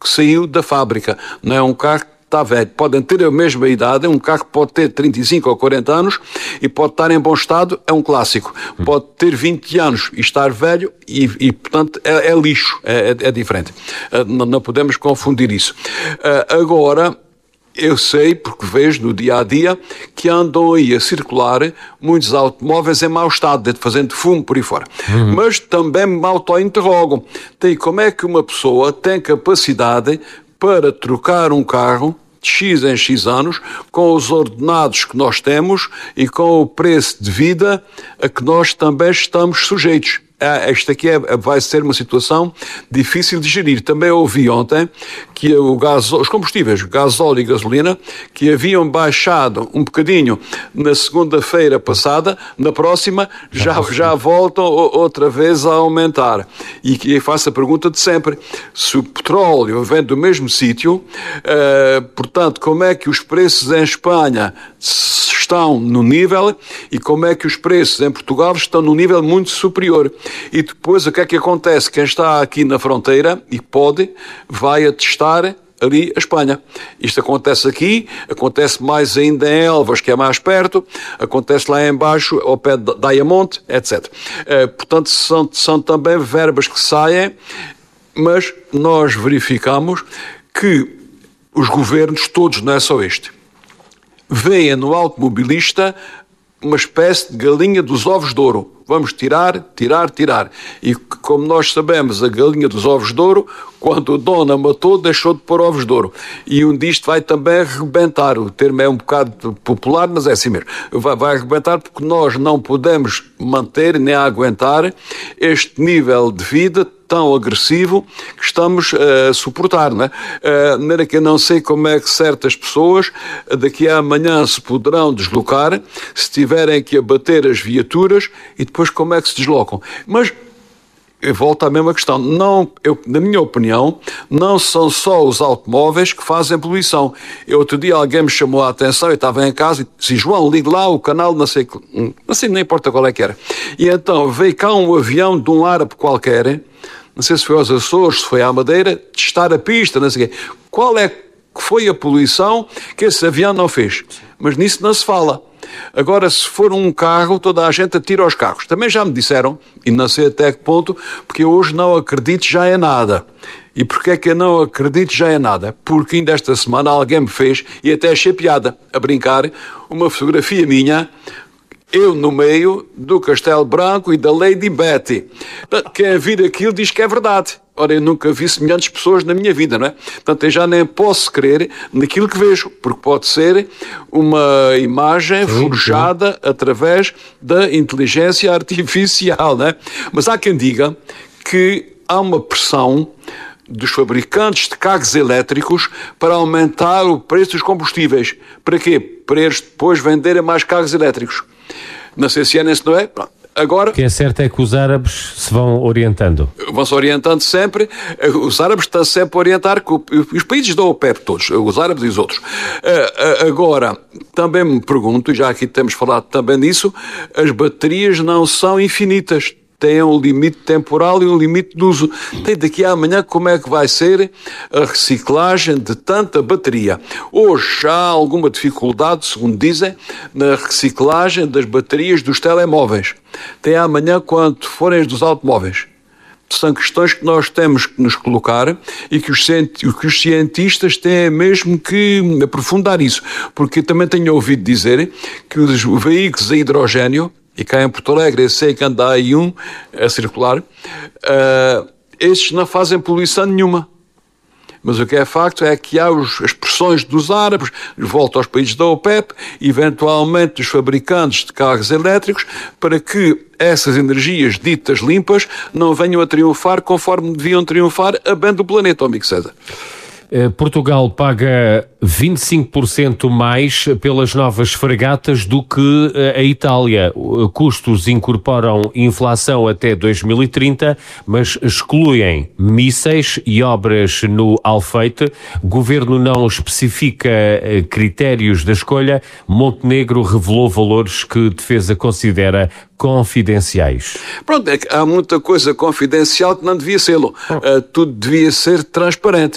saiu da fábrica. Não é um carro que está velho. Podem ter a mesma idade, um carro pode ter 35 ou 40 anos e pode estar em bom estado, é um clássico. Pode ter 20 anos e estar velho e portanto, é lixo, é diferente. Não podemos confundir isso. Agora, eu sei, porque vejo no dia-a-dia, que andam aí a circular muitos automóveis em mau estado, fazendo fumo por aí fora. Mas também me auto-interrogam. Como é que uma pessoa tem capacidade para trocar um carro de X em X anos, com os ordenados que nós temos e com o preço de vida a que nós também estamos sujeitos? Esta aqui vai ser uma situação difícil de gerir. Também ouvi ontem que os combustíveis, gasóleo e gasolina, que haviam baixado um bocadinho na segunda-feira passada, na próxima já voltam outra vez a aumentar. E faço a pergunta de sempre: se o petróleo vem do mesmo sítio, portanto, como é que os preços em Espanha estão no nível e como é que os preços em Portugal estão num nível muito superior? E depois o que é que acontece? Quem está aqui na fronteira e vai atestar ali a Espanha. Isto acontece aqui, acontece mais ainda em Elvas, que é mais perto, acontece lá em baixo, ao pé de Diamond, etc. Portanto, são também verbas que saem, mas nós verificamos que os governos todos, não é só este, veem no automobilista uma espécie de galinha dos ovos de ouro. Vamos tirar. E como nós sabemos, a galinha dos ovos de ouro, quando o dono a matou, deixou de pôr ovos de ouro. E um disto vai também arrebentar. O termo é um bocado popular, mas é assim mesmo. Vai arrebentar porque nós não podemos manter nem aguentar este nível de vida tão agressivo que estamos a suportar, não é? De maneira que eu não sei como é que certas pessoas daqui a amanhã se poderão deslocar, se tiverem que abater as viaturas, e depois como é que se deslocam. Mas eu volto à mesma questão. Na minha opinião, não são só os automóveis que fazem poluição. Outro dia alguém me chamou a atenção, eu estava em casa e disse: João, ligue lá o canal, não sei, nem importa qual é que era. E então veio cá um avião de um árabe qualquer, não sei se foi aos Açores, se foi à Madeira, testar a pista, não sei o quê. Qual é que foi a poluição que esse avião não fez? Mas nisso não se fala. Agora, se for um carro, toda a gente atira aos carros. Também já me disseram, e não sei até que ponto, porque eu hoje não acredito já em nada. E porquê é que eu não acredito já em nada? Porque ainda esta semana alguém me fez, e até achei piada, a brincar, uma fotografia minha, eu no meio do Castelo Branco e da Lady Betty. Quem vir aquilo diz que é verdade. Ora, eu nunca vi semelhantes pessoas na minha vida, não é? Portanto, eu já nem posso crer naquilo que vejo, porque pode ser uma imagem forjada através da inteligência artificial, não é? Mas há quem diga que há uma pressão dos fabricantes de carros elétricos para aumentar o preço dos combustíveis. Para quê? Para eles depois venderem mais carros elétricos. Não sei se é nesse, não é? Pronto. Agora, o que é certo é que os árabes se vão orientando. Vão-se orientando sempre. Os árabes estão sempre a orientar, os países da OPEP todos, os árabes e os outros. Agora, também me pergunto, já aqui temos falado também disso, as baterias não são infinitas. Tem um limite temporal e um limite de uso. Tem daqui a amanhã como é que vai ser a reciclagem de tanta bateria. Hoje há alguma dificuldade, segundo dizem, na reciclagem das baterias dos telemóveis. Tem amanhã quando forem as dos automóveis. São questões que nós temos que nos colocar e que os cientistas têm mesmo que aprofundar isso. Porque também tenho ouvido dizer que os veículos a hidrogénio, e cá em Porto Alegre eu sei que anda aí um a circular, esses não fazem poluição nenhuma. Mas o que é facto é que há as pressões dos árabes, volta aos países da OPEP, eventualmente dos fabricantes de carros elétricos, para que essas energias ditas limpas não venham a triunfar conforme deviam triunfar a bem do planeta, amigo César. Portugal paga 25% mais pelas novas fragatas do que a Itália. Custos incorporam inflação até 2030, mas excluem mísseis e obras no Alfeite. O governo não especifica critérios da escolha. Montenegro revelou valores que a defesa considera confidenciais. Pronto, há muita coisa confidencial que não devia ser. Tudo devia ser transparente.